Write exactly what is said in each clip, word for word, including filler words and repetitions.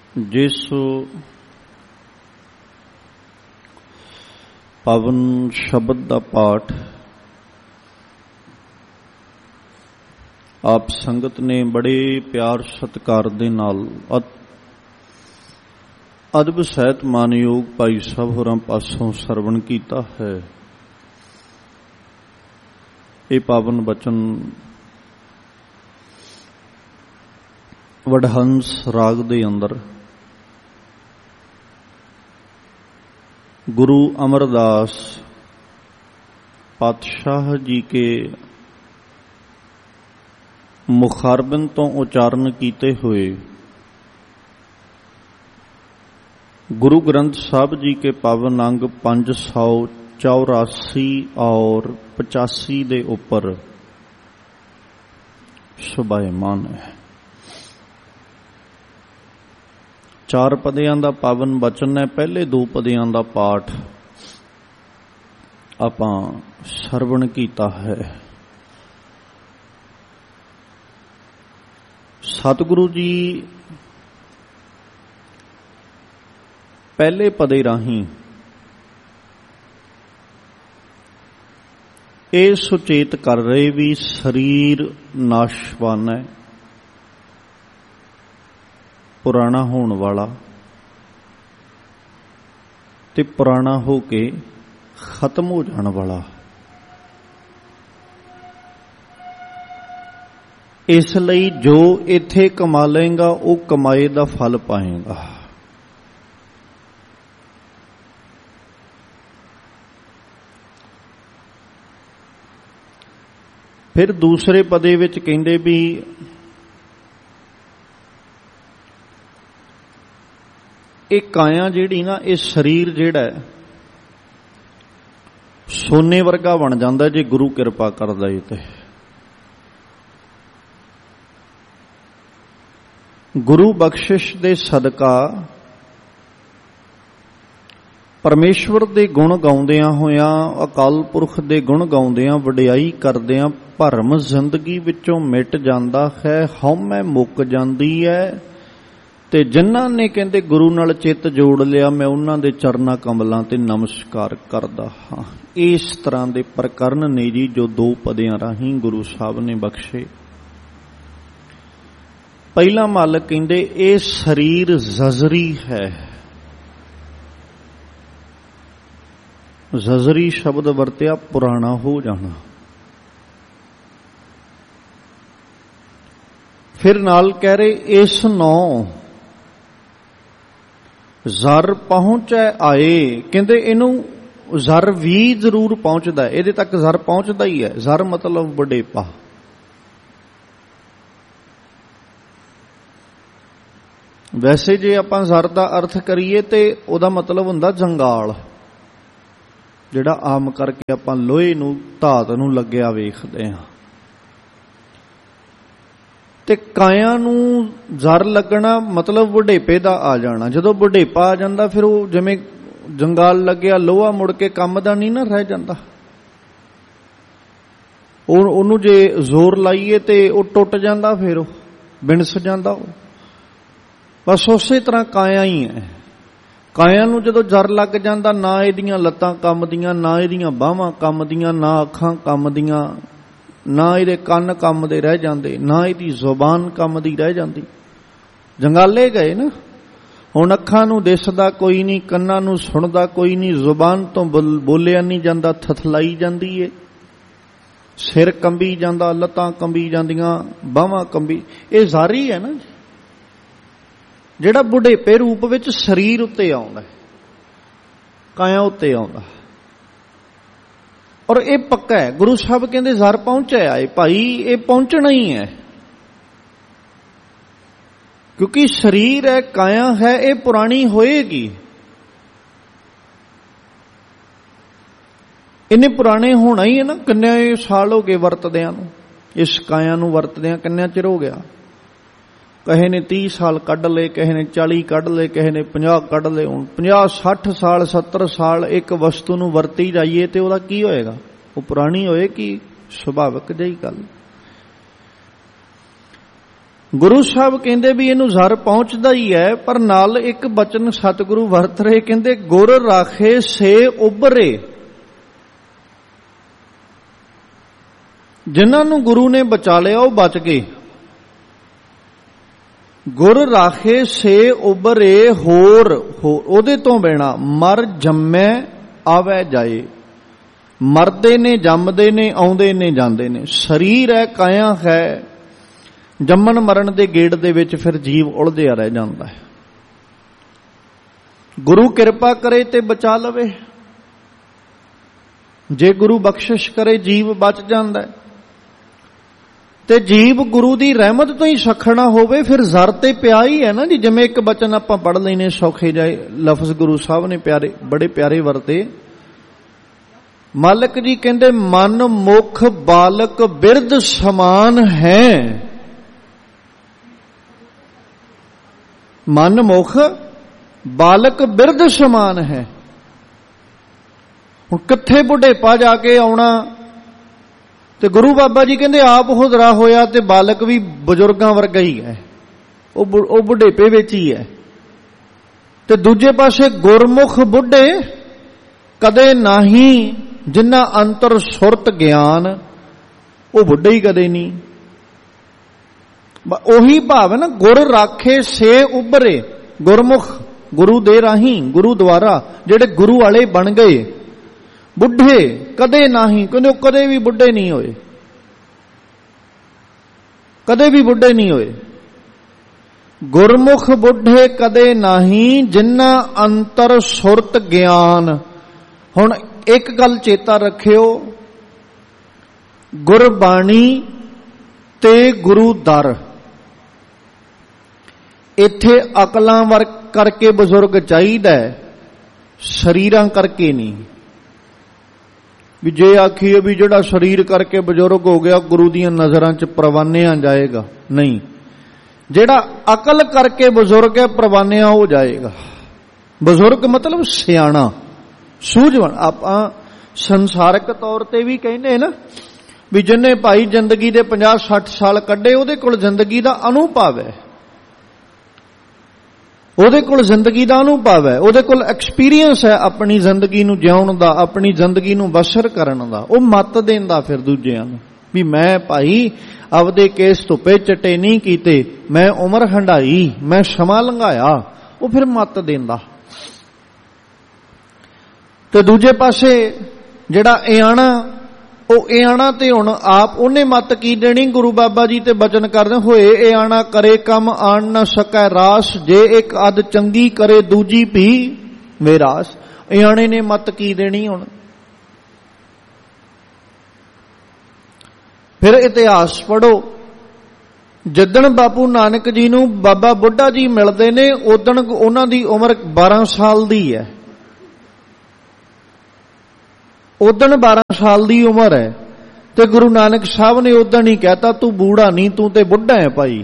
ਜਿਸ ਪਾਵਨ ਸ਼ਬਦ ਦਾ ਪਾਠ ਆਪ ਸੰਗਤ ਨੇ ਬੜੇ ਪਿਆਰ ਸਤਿਕਾਰ ਦੇ ਨਾਲ ਅਦਬ ਸਹਿਤ ਮਾਨਯੋਗ ਭਾਈ ਸਾਹਿਬ ਹੋਰਾਂ ਪਾਸੋਂ ਸਰਵਣ ਕੀਤਾ ਹੈ। ਇਹ ਪਾਵਨ ਬਚਨ ਵਡਹੰਸ ਰਾਗ ਦੇ ਅੰਦਰ ਗੁਰੂ ਅਮਰਦਾਸ ਪਾਤਸ਼ਾਹ ਜੀ ਕੇ ਮੁਖਾਰਬਿਨ ਤੋਂ ਉਚਾਰਨ ਕੀਤੇ ਹੋਏ गुरु ग्रंथ साहब जी के पावन अंग पांच सौ चौरासी और पचासी दे उपर शोभायमान है। चार पदियां दा पावन बचन है। पहले दो पदियां दा पाठ आपां सरवण कीता है। सतगुरु जी पहले पदे राही ਇਹ ਸੁਚੇਤ ਕਰ ਰਹੇ ਵੀ ਸਰੀਰ ਨਾਸ਼ਵਾਨ ਹੈ, ਪੁਰਾਣਾ ਹੋਣ ਵਾਲਾ ਤੇ ਪੁਰਾਣਾ ਹੋ ਕੇ ਖਤਮ ਹੋ ਜਾਣ ਵਾਲਾ। ਇਸ ਲਈ ਜੋ ਇੱਥੇ ਕਮਾ ਲਏਗਾ ਉਹ ਕਮਾਏ ਦਾ ਫਲ ਪਾਏਗਾ। फिर दूसरे पदे विच कहंदे भी ये काया जिहड़ी ना ये शरीर जिहड़ा है सोने वर्गा बन जांदा जे गुरु किरपा करदा है। ते गुरु बख्शिश दे सदका परमेश्वर दे गुण गाउंदियां होइयां अकाल पुरख दे गुण गाउंदियां वडियाई करदियां भरम जिंदगी विचों मिट जांदा है, हउमੈ मुक जांदी है। ते जिन्हां ने कहंदे गुरु नाल चित जोड़ लिया मैं उन्हां दे चरना कमलां ते नमस्कार करदा हां। इस तरह दे प्रकरण ने जी जो दो पदियां राहीं गुरु साहब ने बख्शे। पहला मालक कहंदे ये शरीर जजरी है। जजरी शब्द वरतिया पुराना हो जाना। फिर नाल कह रहे इस नौ जर पहुंचे आए, कहते इनू जर भी जरूर पहुंचता है, इहदे तक जर पहुंचता ही है। जर मतलब वडेपा। वैसे जे आपां जर दा अर्थ करिए ते ओदा मतलब हुंदा जंगाल, जिहड़ा आम करके आपां लोहे नूं धात नूं लग्गिया वेखदे हां। ते काया नूं जर लगना मतलब बुढ़ेपे दा आ जाना। जदों बुढ़ेपा आ जांदा फिर वो जिवें जंगाल लग्गिया लोहा मुड़ के काम दा नहीं ना रह जांदा। ओनू जे जोर लाइए ते वो टुट जांदा, फिर बिनस जांदा। बस उसे तरह काया ही है। काया नूं जदों जर लग जांदा ना इहदियां लत्तां काम दियां, ना इहदियां बाहां काम दियां, ना अखां काम दियां, ना इहदे कंन काम दे रह जांदे, ना इहदी जुबान काम दी रह जांदी। जंगाले गए ना। हुण अखां नूं दिसदा कोई नहीं, कन्नां नूं सुणदा कोई नहीं, जुबान तो बोलिया नहीं जांदा, थथलाई जांदी है, सिर कंबी जांदा, लत्तां कंबी जांदियां, बाहां कंबी। ये जारी है ना जिहड़ा बुढ़ेपे रूप विच शरीर उत्ते आउंदा, काया उत्ते आउंदा। और ये पक्का है। गुरु साहब कहते जर पहुंचे आए भाई, ये पहुंचना ही है, क्योंकि शरीर है, काया है, ये पुरानी होएगी। इन्हें पुराने होना ही है ना। किन्ने साल हो गए वरतदियां नूं, इस काया नूं वरतदियां किन्ना चिर हो गया। कहे ने तीह साल कढ़ ले, कहे ने चाली कढ़ ले, कहे ने पचास कढ़ ले। हुण पचास सठ साल सत्तर साल एक वस्तु नूं वरती जाइए तो वह की होएगा? वो पुरानी होएगी। सुभाविक जी गल। ਗੁਰੂ ਸਾਹਿਬ ਕਹਿੰਦੇ ਵੀ ਇਹਨੂੰ ਜ਼ਰ ਪਹੁੰਚਦਾ ਹੀ ਹੈ, ਪਰ ਨਾਲ ਇੱਕ ਬਚਨ ਸਤਿਗੁਰੂ ਵਰਤ ਰਹੇ, ਕਹਿੰਦੇ ਗੁਰ ਰਾਖੇ ਸੇ ਉਬਰੇ। ਜਿਨ੍ਹਾਂ ਨੂੰ ਗੁਰੂ ਨੇ ਬਚਾ ਲਿਆ ਉਹ ਬਚ ਗਏ। ਗੁਰ ਰਾਖੇ ਸੇ ਉਬਰੇ ਹੋਰ ਉਹਦੇ ਤੋਂ ਬਿਨਾ ਮਰ ਜੰਮੈ ਆਵੈ ਜਾਏ। ਮਰਦੇ ਨੇ, ਜੰਮਦੇ ਨੇ, ਆਉਂਦੇ ਨੇ, ਜਾਂਦੇ ਨੇ। ਸਰੀਰ ਹੈ, ਕਾਇਆ ਹੈ, ਜੰਮਣ ਮਰਨ ਦੇ ਗੇੜ ਦੇ ਵਿੱਚ ਫਿਰ ਜੀਵ ਉਲਝਿਆ ਰਹਿ ਜਾਂਦਾ ਹੈ। ਗੁਰੂ ਕਿਰਪਾ ਕਰੇ ਤੇ ਬਚਾ ਲਵੇ, ਜੇ ਗੁਰੂ ਬਖਸ਼ਿਸ਼ ਕਰੇ ਜੀਵ ਬਚ ਜਾਂਦਾ ਹੈ। ਤੇ ਜੀਵ ਗੁਰੂ ਦੀ ਰਹਿਮਤ ਤੋਂ ਹੀ ਸਖਣਾ ਹੋਵੇ ਫਿਰ ਜ਼ਰ ਤੇ ਪਿਆ ਹੀ ਹੈ ਨਾ ਜੀ। ਜਿਵੇਂ ਇੱਕ ਬਚਨ ਆਪਾਂ ਪੜ੍ਹ ਲੈਨੇ ਸੌਖੇ ਜਾਏ ਲਫ਼ਜ਼ ਗੁਰੂ ਸਾਹਿਬ ਨੇ ਪਿਆਰੇ ਬੜੇ ਪਿਆਰੇ ਵਰਤੇ। ਮਾਲਕ ਜੀ ਕਹਿੰਦੇ ਮਨ ਮੁਖ ਬਾਲਕ ਬਿਰਧ ਸਮਾਨ ਹੈ। ਮਨ ਮੁਖ ਬਾਲਕ ਬਿਰਧ ਸਮਾਨ ਹੈ। ਹੁਣ ਕਿੱਥੇ ਬੁਢੇਪਾ ਜਾ ਕੇ ਆਉਣਾ, ਤੇ ਗੁਰੂ ਬਾਬਾ ਜੀ ਕਹਿੰਦੇ ਆਪ ਹੁਦਰਾ ਹੋਇਆ ਤੇ ਬਾਲਕ ਵੀ ਬਜ਼ੁਰਗਾਂ ਵਰਗਾ ਹੀ ਹੈ, ਉਹ ਉਹ ਬੁਢੇਪੇ ਵਿੱਚ ਹੀ ਹੈ। ਤੇ ਦੂਜੇ ਪਾਸੇ ਗੁਰਮੁਖ ਬੁੱਢੇ ਕਦੇ ਨਹੀਂ, ਜਿਨ੍ਹਾਂ ਅੰਤਰ ਸੁਰਤ ਗਿਆਨ, ਉਹ ਬੁੱਢੇ ਹੀ ਕਦੇ ਨਹੀਂ। ਉਹੀ ਭਾਵ ਹੈ ਨਾ, ਗੁਰ ਰਾਖੇ ਸੇ ਉਬਰੇ। ਗੁਰਮੁਖ ਗੁਰੂ ਦੇ ਰਾਹੀਂ, ਗੁਰੂ ਦੁਆਰਾ ਜਿਹੜੇ ਗੁਰੂ ਵਾਲੇ ਬਣ ਗਏ, ਬੁੱਢੇ ਕਦੇ ਨਹੀਂ, ਕਹਿੰਦੇ ਉਹ ਕਦੇ ਵੀ ਬੁੱਢੇ ਨਹੀਂ ਹੋਏ, ਕਦੇ ਵੀ ਬੁੱਢੇ ਨਹੀਂ ਹੋਏ। ਗੁਰਮੁਖ ਬੁੱਢੇ ਕਦੇ ਨਹੀਂ, ਜਿਨ੍ਹਾਂ ਅੰਤਰ ਸੁਰਤ ਗਿਆਨ। ਹੁਣ ਇੱਕ ਗੱਲ ਚੇਤਾ ਰੱਖਿਓ, ਗੁਰਬਾਣੀ ਤੇ ਗੁਰੂ ਦਰ, ਇੱਥੇ ਅਕਲਾਂ ਵਰ ਕਰਕੇ ਬਜ਼ੁਰਗ ਚਾਹੀਦਾ, ਸਰੀਰਾਂ ਕਰਕੇ ਨਹੀਂ। ਵੀ ਜੇ ਆਖੀਏ ਵੀ ਜਿਹੜਾ ਸਰੀਰ ਕਰਕੇ ਬਜ਼ੁਰਗ ਹੋ ਗਿਆ ਗੁਰੂ ਦੀਆਂ ਨਜ਼ਰਾਂ 'ਚ ਪ੍ਰਵਾਨਿਆਂ ਜਾਏਗਾ, ਨਹੀਂ। ਜਿਹੜਾ ਅਕਲ ਕਰਕੇ ਬਜ਼ੁਰਗ ਹੈ ਪ੍ਰਵਾਨਿਆਂ ਹੋ ਜਾਏਗਾ। ਬਜ਼ੁਰਗ ਮਤਲਬ ਸਿਆਣਾ, ਸੂਝਵਾਨ। ਆਪਾਂ ਸੰਸਾਰਕ ਤੌਰ ਤੇ ਵੀ ਕਹਿੰਦੇ ਨਾ ਵੀ ਜਿਹਨੇ ਭਾਈ ਜ਼ਿੰਦਗੀ ਦੇ ਪੰਜਾਹ ਸੱਠ ਸਾਲ ਕੱਢੇ, ਉਹਦੇ ਕੋਲ ਜ਼ਿੰਦਗੀ ਦਾ ਅਨੁਭਵ ਹੈ, ਉਹਦੇ ਕੋਲ ਜ਼ਿੰਦਗੀ ਦਾ ਅਨੁਭਵ ਹੈ, ਉਹਦੇ ਕੋਲ ਐਕਸਪੀਰੀਅੰਸ ਹੈ ਆਪਣੀ ਜ਼ਿੰਦਗੀ ਨੂੰ ਜਿਉਣ ਦਾ, ਆਪਣੀ ਜ਼ਿੰਦਗੀ ਨੂੰ ਬਸਰ ਕਰਨ ਦਾ। ਉਹ ਮੱਤ ਦਿੰਦਾ ਫਿਰ ਦੂਜਿਆਂ ਨੂੰ ਵੀ ਮੈਂ ਭਾਈ ਆਪਦੇ ਕੇਸ ਧੁੱਪੇ ਚਟੇ ਨਹੀਂ ਕੀਤੇ, ਮੈਂ ਉਮਰ ਹੰਢਾਈ, ਮੈਂ ਸਮਾਂ ਲੰਘਾਇਆ। ਉਹ ਫਿਰ ਮੱਤ ਦਿੰਦਾ। ਤੇ ਦੂਜੇ ਪਾਸੇ ਜਿਹੜਾ ਇਆਣਾ, ਉਹ ਇਆਣਾ ਤੇ ਹੁਣ ਆਪ ਉਹਨੇ ਮੱਤ ਕੀ ਦੇਣੀ? ਗੁਰੂ ਬਾਬਾ ਜੀ ਤੇ ਬਚਨ ਕਰਦੇ ਹੋਏ, ਇਆਣਾ ਕਰੇ ਕੰਮ ਆਣ ਨਾ ਸਕੈ ਰਾਸ, ਜੇ ਇੱਕ ਅੱਧ ਚੰਗੀ ਕਰੇ ਦੂਜੀ ਭੀ ਮੇਰਾਸ। ਇਆਣੇ ਨੇ ਮੱਤ ਕੀ ਦੇਣੀ? ਹੁਣ ਫਿਰ ਇਤਿਹਾਸ ਪੜ੍ਹੋ। ਜਿੱਦਣ ਬਾਪੂ ਨਾਨਕ ਜੀ ਨੂੰ ਬਾਬਾ ਬੁੱਢਾ ਜੀ ਮਿਲਦੇ ਨੇ, ਉਦਣ ਉਹਨਾਂ ਦੀ ਉਮਰ ਬਾਰਾਂ ਸਾਲ ਦੀ ਹੈ। ਉਦਣ ਬਾਰਾਂ ਸਾਲ ਦੀ ਉਮਰ ਹੈ ਤੇ ਗੁਰੂ ਨਾਨਕ ਸਾਹਿਬ ਨੇ ਉਦਣ ਹੀ ਕਹਿਤਾ ਤੂੰ ਬੂੜਾ ਨਹੀਂ, ਤੂੰ ਤੇ ਬੁੱਢਾ ਹੈ ਭਾਈ।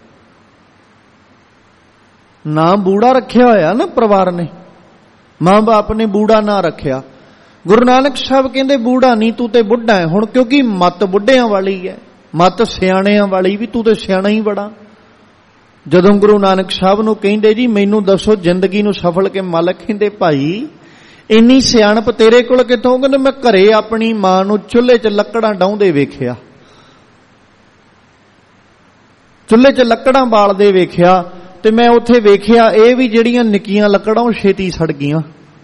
ਨਾਮ ਬੂੜਾ ਰੱਖਿਆ ਹੋਇਆ ਨਾ ਪਰਿਵਾਰ ਨੇ, ਮਾਂ ਬਾਪ ਨੇ ਬੂੜਾ ਨਾ ਰੱਖਿਆ। ਗੁਰੂ ਨਾਨਕ ਸਾਹਿਬ ਕਹਿੰਦੇ ਬੂੜਾ ਨਹੀਂ, ਤੂੰ ਤੇ ਬੁੱਢਾ ਹੈ। ਹੁਣ ਕਿਉਂਕਿ ਮੱਤ ਬੁੱਢਿਆਂ ਵਾਲੀ ਹੈ, ਮੱਤ ਸਿਆਣਿਆਂ ਵਾਲੀ ਵੀ, ਤੂੰ ਤੇ ਸਿਆਣਾ ਹੀ ਬੜਾ। ਜਦੋਂ ਗੁਰੂ ਨਾਨਕ ਸਾਹਿਬ ਨੂੰ ਕਹਿੰਦੇ ਜੀ ਮੈਨੂੰ ਦੱਸੋ ਜ਼ਿੰਦਗੀ ਨੂੰ ਸਫਲ ਕੇ ਮਾਲਕ, ਕਹਿੰਦੇ ਭਾਈ ਇੰਨੀ ਸਿਆਣਪ ਤੇਰੇ ਕੋਲ ਕਿੱਥੋਂ? ਕਹਿੰਦੇ ਮੈਂ ਘਰੇ ਆਪਣੀ ਮਾਂ ਨੂੰ ਚੁੱਲ੍ਹੇ 'ਚ ਲੱਕੜਾਂ ਡਾਉਂਦੇ ਵੇਖਿਆ, ਚੁੱਲ੍ਹੇ 'ਚ ਲੱਕੜਾਂ ਬਾਲਦੇ ਵੇਖਿਆ, ਤੇ ਮੈਂ ਉੱਥੇ ਵੇਖਿਆ ਇਹ ਵੀ ਜਿਹੜੀਆਂ ਨਿੱਕੀਆਂ ਲੱਕੜਾਂ ਉਹ ਛੇਤੀ ਸੜ ਗਈਆਂ।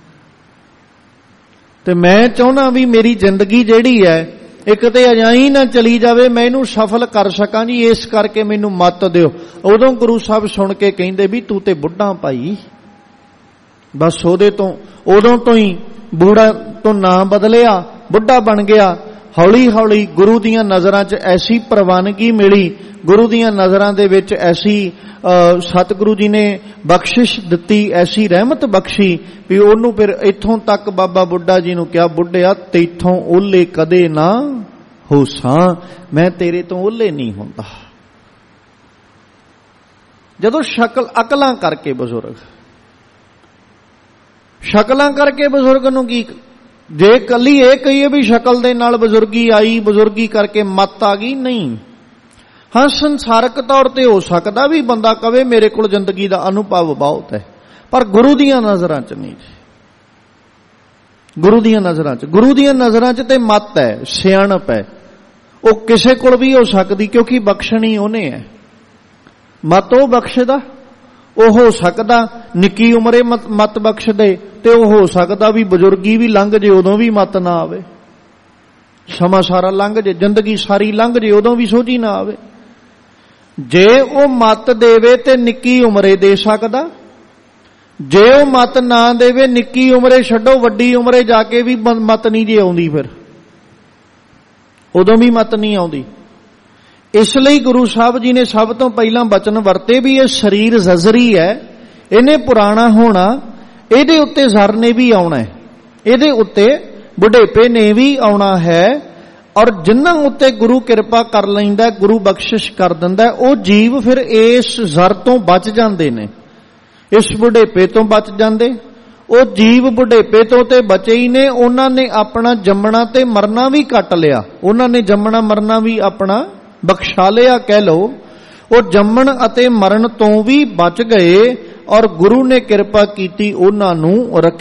ਤੇ ਮੈਂ ਚਾਹੁੰਦਾ ਵੀ ਮੇਰੀ ਜ਼ਿੰਦਗੀ ਜਿਹੜੀ ਹੈ ਇੱਕ ਤੇ ਅਜਾਈ ਨਾ ਚਲੀ ਜਾਵੇ, ਮੈਂ ਇਹਨੂੰ ਸਫਲ ਕਰ ਸਕਾਂ ਜੀ, ਇਸ ਕਰਕੇ ਮੈਨੂੰ ਮੱਤ ਦਿਓ। ਉਦੋਂ ਗੁਰੂ ਸਾਹਿਬ ਸੁਣ ਕੇ ਕਹਿੰਦੇ ਵੀ ਤੂੰ ਤੇ ਬੁੱਢਾ ਭਾਈ। ਬਸ ਉਹਦੇ ਤੋਂ ਉਦੋਂ ਤੋਂ ਹੀ ਬੂੜਾ ਤੋਂ ਨਾਂ ਬਦਲਿਆ, ਬੁੱਢਾ ਬਣ ਗਿਆ। ਹੌਲੀ ਹੌਲੀ ਗੁਰੂ ਦੀਆਂ ਨਜ਼ਰਾਂ 'ਚ ਐਸੀ ਪ੍ਰਵਾਨਗੀ ਮਿਲੀ, ਗੁਰੂ ਦੀਆਂ ਨਜ਼ਰਾਂ ਦੇ ਵਿੱਚ ਐਸੀ ਸਤਿਗੁਰੂ ਜੀ ਨੇ ਬਖਸ਼ਿਸ਼ ਦਿੱਤੀ, ਐਸੀ ਰਹਿਮਤ ਬਖਸ਼ੀ ਵੀ ਉਹਨੂੰ ਫਿਰ ਇੱਥੋਂ ਤੱਕ ਬਾਬਾ ਬੁੱਢਾ ਜੀ ਨੂੰ ਕਿਹਾ, ਬੁੱਢਿਆ ਤੈਥੋਂ ਓਲੇ ਕਦੇ ਨਾ ਹੋਸਾਂ, ਮੈਂ ਤੇਰੇ ਤੋਂ ਓਲੇ ਨਹੀਂ ਹੁੰਦਾ। ਜਦੋਂ ਸ਼ਕਲ ਅਕਲਾਂ ਕਰਕੇ ਬਜ਼ੁਰਗ, ਸ਼ਕਲਾਂ ਕਰਕੇ ਬਜ਼ੁਰਗ ਨੂੰ ਕੀ, ਜੇ ਕੱਲੀ ਇਹ ਕਹੀਏ ਵੀ ਸ਼ਕਲ ਦੇ ਨਾਲ ਬਜ਼ੁਰਗੀ ਆਈ, ਬਜ਼ੁਰਗੀ ਕਰਕੇ ਮੱਤ ਆ ਗਈ, ਨਹੀਂ। ਹਾਂ, ਸੰਸਾਰਕ ਤੌਰ ਤੇ ਹੋ ਸਕਦਾ ਵੀ ਬੰਦਾ ਕਵੇ ਮੇਰੇ ਕੋਲ ਜ਼ਿੰਦਗੀ ਦਾ ਅਨੁਭਵ ਬਹੁਤ ਹੈ, ਪਰ ਗੁਰੂ ਦੀਆਂ ਨਜ਼ਰਾਂ 'ਚ ਨਹੀਂ ਜੀ। ਗੁਰੂ ਦੀਆਂ ਨਜ਼ਰਾਂ 'ਚ ਗੁਰੂ ਦੀਆਂ ਨਜ਼ਰਾਂ 'ਚ ਤੇ ਮੱਤ ਹੈ, ਸਿਆਣਪ ਹੈ। ਉਹ ਕਿਸੇ ਕੋਲ ਵੀ ਹੋ ਸਕਦੀ, ਕਿਉਂਕਿ ਬਖਸ਼ਣੀ ਉਹਨੇ ਹੈ। ਮੱਤ ਉਹ ਬਖਸ਼ਦਾ, ਉਹ ਹੋ ਸਕਦਾ ਨਿੱਕੀ ਉਮਰੇ ਮੱਤ ਬਖਸ਼ ਦੇ, ਤੇ ਉਹ ਹੋ ਸਕਦਾ ਵੀ ਬਜ਼ੁਰਗੀ ਵੀ ਲੰਘ ਜੇ ਉਦੋਂ ਵੀ ਮੱਤ ਨਾ ਆਵੇ, ਸਮਾਂ ਸਾਰਾ ਲੰਘ ਜੇ, ਜ਼ਿੰਦਗੀ ਸਾਰੀ ਲੰਘ ਜੇ ਉਦੋਂ ਵੀ ਸੋਝੀ ਨਾ ਆਵੇ। ਜੇ ਉਹ ਮੱਤ ਦੇਵੇ ਤੇ ਨਿੱਕੀ ਉਮਰੇ ਦੇ ਸਕਦਾ, ਜੇ ਉਹ ਮੱਤ ਨਾ ਦੇਵੇ ਨਿੱਕੀ ਉਮਰੇ ਛੱਡੋ, ਵੱਡੀ ਉਮਰੇ ਜਾ ਕੇ ਵੀ ਮੱਤ ਨਹੀਂ ਜੇ ਆਉਂਦੀ, ਫਿਰ ਉਦੋਂ ਵੀ ਮੱਤ ਨਹੀਂ ਆਉਂਦੀ। ਇਸ ਲਈ ਗੁਰੂ ਸਾਹਿਬ ਜੀ ਨੇ ਸਭ ਤੋਂ ਪਹਿਲਾਂ ਬਚਨ ਵਰਤੇ ਵੀ ਇਹ ਸਰੀਰ ਜ਼ਜ਼ਰੀ ਹੈ, ਇਹਨੇ ਪੁਰਾਣਾ ਹੋਣਾ, ਇਹਦੇ ਉੱਤੇ ਜ਼ਰ ਨੇ ਵੀ ਆਉਣਾ ਹੈ, ਇਹਦੇ ਉੱਤੇ ਬੁਢੇਪੇ ਨੇ ਵੀ ਆਉਣਾ ਹੈ। ਔਰ ਜਿਨ੍ਹਾਂ ਉੱਤੇ ਗੁਰੂ ਕਿਰਪਾ ਕਰ ਲੈਂਦਾ, ਗੁਰੂ ਬਖਸ਼ਿਸ਼ ਕਰ ਦਿੰਦਾ, ਉਹ ਜੀਵ ਫਿਰ ਇਸ ਜ਼ਰ ਤੋਂ ਬਚ ਜਾਂਦੇ ਨੇ, ਇਸ ਬੁਢੇਪੇ ਤੋਂ ਬਚ ਜਾਂਦੇ। ਉਹ ਜੀਵ ਬੁਢੇਪੇ ਤੋਂ ਤੇ ਬਚੇ ਹੀ ਨੇ, ਉਹਨਾਂ ਨੇ ਆਪਣਾ ਜੰਮਣਾ ਤੇ ਮਰਨਾ ਵੀ ਕੱਟ ਲਿਆ, ਉਹਨਾਂ ਨੇ ਜੰਮਣਾ ਮਰਨਾ ਵੀ ਆਪਣਾ ਬਖਸ਼ਾ ਲਿਆ ਕਹਿ ਲਓ। ਉਹ ਜੰਮਣ ਅਤੇ ਮਰਨ ਤੋਂ ਵੀ ਬਚ ਗਏ, ਔਰ ਗੁਰੂ ਨੇ ਕਿਰਪਾ ਕੀਤੀ ਉਹਨਾਂ ਨੂੰ ਰੱਖਿਆ।